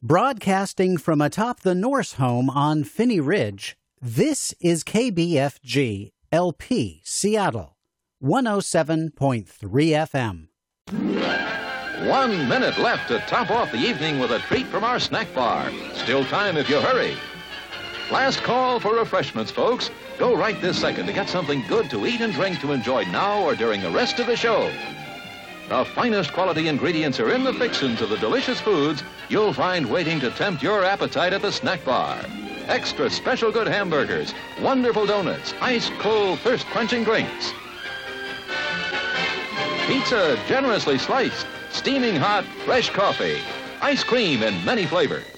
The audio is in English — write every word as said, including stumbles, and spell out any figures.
Broadcasting from atop the Norse home on Phinney Ridge, this is K B F G L P Seattle, one oh seven point three F M. One minute left to top off the evening with a treat from our snack bar. Still time if you hurry. Last call for refreshments, folks. Go right this second to get something good to eat and drink to enjoy now or during the rest of the show. The finest quality ingredients are in the fixins of the delicious foods you'll find waiting to tempt your appetite at the snack bar. Extra special good hamburgers, wonderful donuts, ice-cold, thirst-quenching drinks. Pizza generously sliced, steaming hot, fresh coffee, ice cream in many flavors.